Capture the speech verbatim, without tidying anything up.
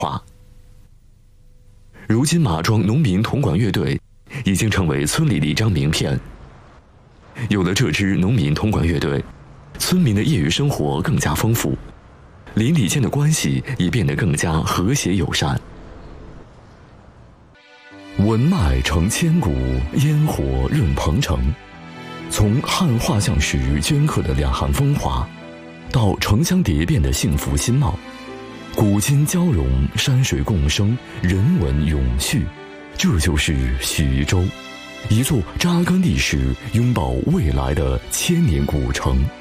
化。如今马庄农民铜管乐队已经成为村里的一张名片。有了这支农民铜管乐队，村民的业余生活更加丰富，邻里间的关系也变得更加和谐友善。文脉承千古，烟火润鹏城。从汉画像石镌刻的两汉风华，到城乡蝶变的幸福新貌，古今交融，山水共生，人文永续。这就是徐州，一座扎根历史、拥抱未来的千年古城。